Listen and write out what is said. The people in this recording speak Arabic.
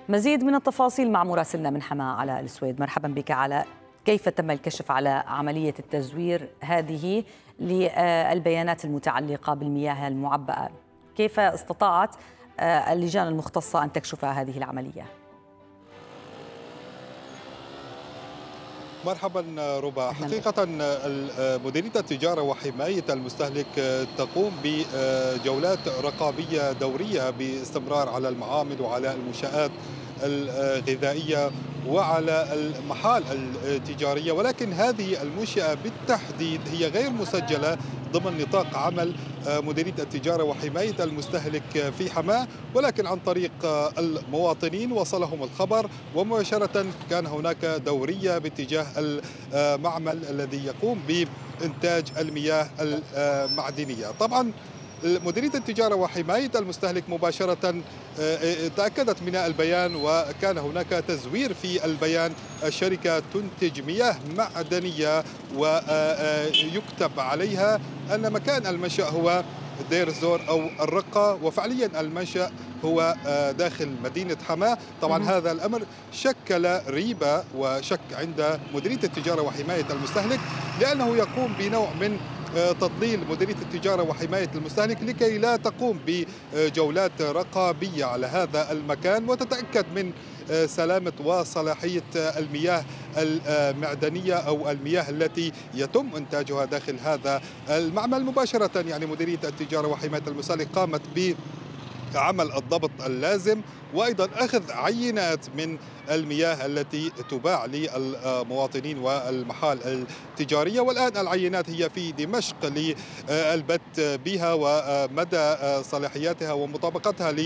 مزيد من التفاصيل مع مراسلنا من حماة علاء السويد. مرحبا بك علاء. كيف تم الكشف على عملية التزوير هذه للبيانات المتعلقة بالمياه المعبأة؟ كيف استطاعت اللجان المختصة أن تكشف هذه العملية؟ مرحبا ربا. أهلا بك. حقيقة مديرية التجارة وحماية المستهلك تقوم بجولات رقابية دورية باستمرار على المعامل وعلى المنشآت الغذائية وعلى المحال التجارية، ولكن هذه المنشأة بالتحديد هي غير مسجلة ضمن نطاق عمل مديرية التجارة وحماية المستهلك في حماة، ولكن عن طريق المواطنين وصلهم الخبر ومباشرة كان هناك دورية باتجاه المعمل الذي يقوم بإنتاج المياه المعدنية. طبعا مديرية التجارة وحماية المستهلك مباشرة تأكدت من البيان، وكان هناك تزوير في البيان. الشركة تنتج مياه معدنية ويكتب عليها أن مكان المنشأ هو دير الزور أو الرقة، وفعليا المنشأ هو داخل مدينة حماة. طبعا هذا الأمر شكل ريبة وشك عند مديرية التجارة وحماية المستهلك، لأنه يقوم بنوع من تضليل مديرية التجارة وحماية المستهلك لكي لا تقوم بجولات رقابية على هذا المكان وتتأكد من سلامة وصلاحية المياه المعدنية أو المياه التي يتم إنتاجها داخل هذا المعمل. مباشرة يعني مديرية التجارة وحماية المستهلك قامت عمل الضبط اللازم وأيضا أخذ عينات من المياه التي تباع للمواطنين والمحال التجارية، والآن العينات هي في دمشق للبت بها ومدى صلاحياتها ومطابقتها